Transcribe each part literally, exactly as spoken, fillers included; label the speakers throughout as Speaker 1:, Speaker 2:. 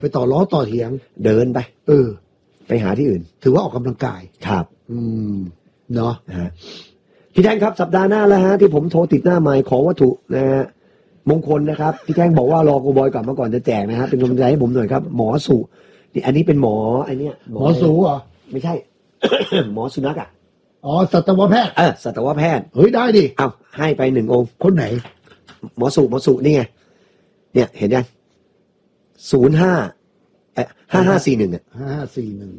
Speaker 1: ไปต่อล้อต่อเถียง
Speaker 2: เดินไป
Speaker 1: เออ
Speaker 2: ไปหาที่อื่น
Speaker 1: ถือว่าออกกำลังกาย
Speaker 2: ครับ
Speaker 1: อืมเนาะ
Speaker 2: ฮะพี่แท่งครับสัปดาห์หน้าแล้วฮะที่ผมโทรติดหน้าไมค์ขอวัตถุนะฮะมงคลนะครับพี่แท่งบอกว่ารอโกบอยกลับมาก่อนจะแจกนะฮะเป็นกำลังใจให้ผมหน่อยครับหมอสุนี่อันนี้เป็นหมอไอเนี้ย
Speaker 1: หมอสูเหรอ
Speaker 2: ไม่ใช่ หมอสุนัขอ่ะ
Speaker 1: อ๋อสัตวแพทย์
Speaker 2: เออสัตวแพทย์
Speaker 1: เฮ้ยได้ดิ
Speaker 2: เอาให้ไปหนึ่งองค์
Speaker 1: คนไหน
Speaker 2: หมอสุหมอสุนี่ไงเนี่ยเห็นยังศูนย์ห้าเอ่อห้าห้าสี่หนึ่งอ่ะ
Speaker 1: ห้าห้าสี่หนึ่ง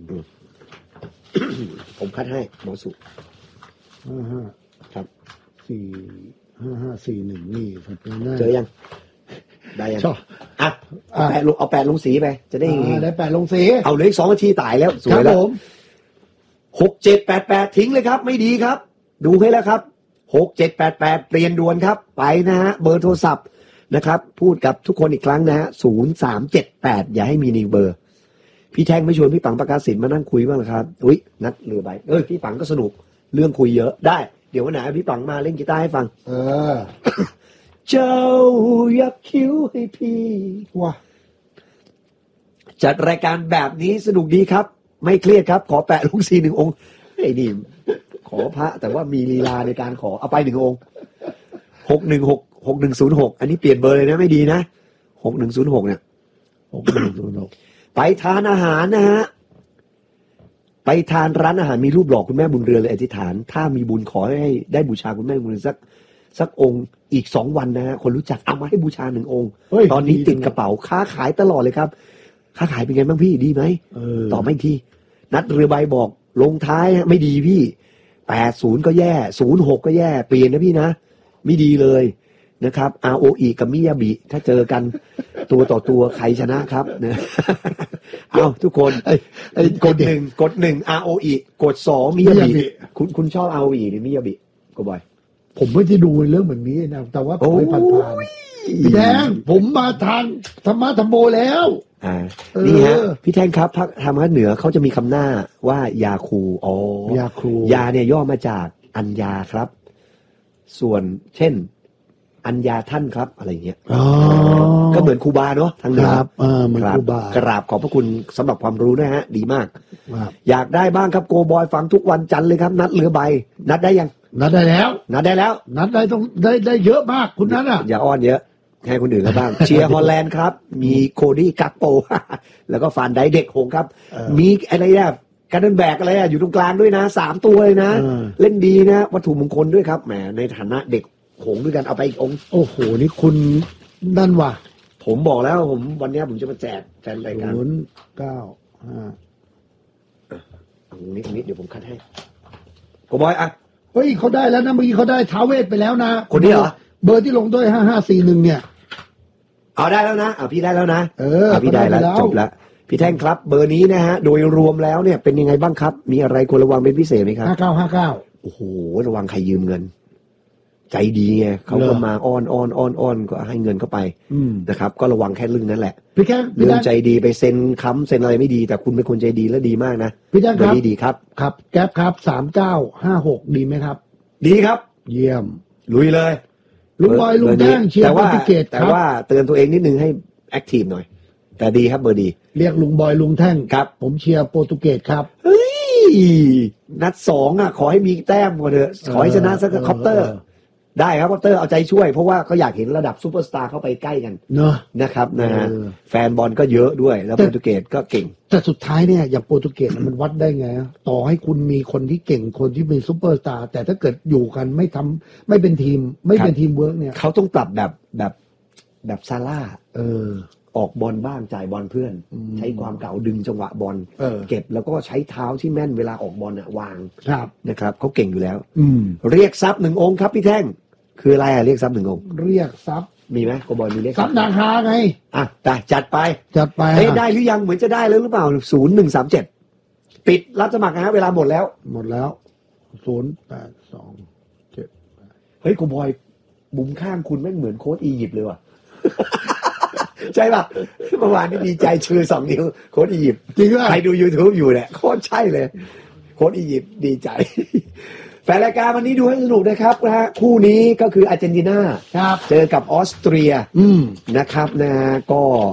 Speaker 2: ผมคัดให้หมอสุ
Speaker 1: ห้าห้า
Speaker 2: ครับ
Speaker 1: สี่ห้าห้าสี่หนึ่งนี่สัปดาห์หน้า
Speaker 2: เจอยังได้ยังอ่ะ
Speaker 1: เอา
Speaker 2: แปะลงเอาแปะลงสีไปจะได้
Speaker 1: ได้แปะลงสี
Speaker 2: เอาเลยสองนาทีตายแล้วสวยแล้วหกเจ็ดแปดแปดทิ้งเลยครับไม่ดีครับดูให้แล้วครับหกเจ็ดแปดแปดเปลี่ยนด่วนครับไปนะฮะเบอร์โทรศัพท์นะครับพูดกับทุกคนอีกครั้งนะฮะศูนย์สามเจ็ดแปดอย่าให้มีนิวเบอร์พี่แท่งไม่ชวนพี่ปังประกาศสินมานั่งคุยบ้างหรอครับอุ้ยนัดเรือใบเอ้ยพี่ปังก็สนุกเรื่องคุยเยอะได้เดี๋ยววันไหนพี่ปังมาเล่นกีตาร์ให้ฟัง
Speaker 1: เออ
Speaker 2: เจ้ายักคิ้วให้พี่
Speaker 1: ว้า
Speaker 2: จัดรายการแบบนี้สนุกดีครับไม่เครียดครับขอแปะลูกซีหนึ่งองค์ไอ้นี่ขอพระแต่ว่ามีลีลาในการขอเอาไปหนึ่งองค์หกหนึ่งหกหกหนึ่งศูนย์หกอันนี้เปลี่ยนเบอร์เลยนะไม่ดีนะหกหนึ่งศูนย์หกเนี่ย
Speaker 1: หกหนึ่งศูนย์หก
Speaker 2: ไปทานอาหารนะฮะไปทานร้านอาหารมีรูปหล่อคุณแม่บุญเรือนเลยอธิษฐานถ้ามีบุญขอให้ได้บูชาคุณแม่บุญเรือนสักสักองค์อีกสองวันนะฮะคนรู้จักเอามาให้บูชาหนึ่งองค์ตอนนี้ติดกระเป๋าค้าขายตลอดเลยครับค้าขายเป็นไงบ้างพี่ดีไหมต่อไม่ทีนัดเรือใบบอกลงท้ายไม่ดีพี่แปดศูนย์ก็แย่ศูนย์หกก็แย่เปลี่ยนนะพี่นะไม่ดีเลยนะครับ อาร์ โอ อี กับมิยาบิถ้าเจอกันตัวต่อตัวใครชนะครับนะเอาทุกคนกดหนึ่งกดหนึ่ง อาร์ โอ อี กดสองมิยาบิคุณคุณชอบ อาร์ โอ อี หรือมิยาบิก็บ่อย
Speaker 1: ผมไม่ได้ดูเรื่องแบบนี้นะแต่ว่าผมไปผ่านๆพี่แดงผมมาทางธรรมะธรรมโมแล้ว
Speaker 2: อ่านี่ฮะพี่แท่งครับพักทางภาคเหนือเขาจะมีคำหน้าว่ายาคูอ๋อย
Speaker 1: าคู
Speaker 2: ยาเนี่ยย่อมาจากอัญญาครับส่วนเช่นอัญญาท่านครับอะไรเงี้ยก็เหมือนครูบาเนาะทางเหนือ
Speaker 1: ครับเออเหมือนครูบาก
Speaker 2: ราบขอบพระคุณสำหรับความรู้นะฮะดีมากอยากได้บ้างครับโกบอยฟังทุกวันจันทร์เลยครับนัดเรือใบนัดได้ยัง
Speaker 1: นัดได้แล้ว
Speaker 2: นัดได้แล้ว
Speaker 1: นัดได้ต้องได้ได้เยอะมากคุณนัทอ่ะ
Speaker 2: อย่าอ้อนเยอะให้คนอื่นเขาบ้าง เชียร์ฮอลแลนด์ครับมีโคดี้กักโป แล้วก็ฟานไดเด็กหงครับมีอะไรอ่ะการเดินแบกอะไรอ่ะอยู่ตรงกลางด้วยนะสามตัวเลยนะเล่นดีนะวัตถุมงคลด้วยครับแหมในฐานะเด็กหงด้วยกันเอาไปอีกองค์
Speaker 1: โอ้โหนี่คุณนั่นว่ะ
Speaker 2: ผมบอกแล้วผมวันนี้ผมจะมาแจกแฟนรายการ
Speaker 1: ศูนย์เก้าห้า
Speaker 2: ตรงนี้ตรงนี้เดี๋ยวผมคัดให้โกบอยอ่ะ
Speaker 1: เฮ้ยเขาได้แล้วนะเมื่อกี้เขาได้ท้าวเวทไปแล้วนะ
Speaker 2: คนนี้เหรอ
Speaker 1: เบอร์ที่ลงด้วยห้าห้าสี่หนึ่งเนี่ย
Speaker 2: เอาได้แล้วนะเอาพี่ได้แล้วนะ
Speaker 1: เออ
Speaker 2: พี่ได้แล้วจบแล้วพี่แท่งครับเบอร์นี้นะฮะโดยรวมแล้วเนี่ยเป็นยังไงบ้างครับมีอะไรควรระวังเป็นพิเศษไหมครับ
Speaker 1: ห้าเก้าห้าเก้า
Speaker 2: โอ้โหระวังใครยืมเงินใจดีไงเขาก็มาอ้อนอ้อนอ้อนอ้อนก็ให้เงินเข้าไปนะครับก็ระวังแค่เรื่องนั้นแหละ
Speaker 1: พี่แท่ง
Speaker 2: เรื่องใจดีไปเซ็นค้ำเซ็นอะไรไม่ดีแต่คุณเป็นคนใจดีและดีมากนะ
Speaker 1: พี่แท่งครับ
Speaker 2: ดีครับ
Speaker 1: ครับแก๊ปครับสามเก้าห้าหกดีไหมครับ
Speaker 2: ดีครับ
Speaker 1: เยี่ยม
Speaker 2: ลุยเลย
Speaker 1: ลุงบอยลุงแท่งเชียร์โปรตุเกส
Speaker 2: แต่ว่าเตือนตัวเองนิดนึงให้แอคทีฟหน่อยแต่ดีครับเบอร์ดี
Speaker 1: เรียกลุงบอยลุงแท่ง
Speaker 2: ครับ
Speaker 1: ผมเชียร์โปรตุเกสครับ
Speaker 2: เฮ้ยนัดสองอ่ะขอให้มีแต้มก่อนเถอะขอให้ชนะสักคอปเตอร์ได้ครับคอปเตอร์เอาใจช่วยเพราะว่าเขาอยากเห็นระดับซูเปอร์สตาร์เข้าไปใกล้กัน
Speaker 1: เนอะ
Speaker 2: นะครับนะฮะแฟนบอลก็เยอะด้วยแล้วโปรตุเกสก็เก่ง
Speaker 1: แต่สุดท้ายเนี่ยอย่างโปรตุเกสมันวัดได้ไงต่อให้คุณมีคนที่เก่งคนที่เป็นซูเปอร์สตาร์แต่ถ้าเกิดอยู่กันไม่ทำไม่เป็นทีมไม่เป็นทีมเวิร์กเนี่ย
Speaker 2: เขาต้องปรับแบบแบบแบบซาร่า
Speaker 1: เออ
Speaker 2: ออกบอลบ้างจ่ายบอลเพื่อนใช้ความเก่าดึงจังหวะบอลเก็บแล้วก็ใช้เท้าที่แม่นเวลาออกบอลอ่ะวางนะครับเขาเก่งอยู่แล้วเรียกซับหนึ่งองค์ครับพี่แท่งคืออะไรอ่ะเรียกซับหนึ่งองค์
Speaker 1: เรียกซับ
Speaker 2: มีไหมโกบอยมีเรียก
Speaker 1: ซับนาคาไง
Speaker 2: อ่ะได้จัดไป
Speaker 1: จัดไป
Speaker 2: เฮ้ยได้หรือยังเหมือนจะได้แล้วหรือเปล่าศูนย์หนึ่งสามเจ็ดปิดรับสมัครนะฮะเวลาหมดแล้ว
Speaker 1: หมดแล้วศูนย์แปดสองเจ็ด
Speaker 2: เฮ้ยโกบอยบุ้มข้างคุณไม่เหมือนโค้ชอียิปต์เลยว่ะใช่ป่ะเมื่อวานนี้ดีใจชื่อสองนิ้วโค้ชอียิปต์
Speaker 1: จริงป่ะ
Speaker 2: ใครดู YouTube อยู่เนี่ยโค้ชใช่เลยโค้ชอียิปต์ดีใจแฟนรายการวันนี้ดูให้สนุกนะครับนะฮะคู่นี้ก็คืออาร์เจนตินาเจอกับออสเตรียนะครับนะก็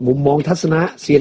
Speaker 2: มุมมองทัศนะเซียน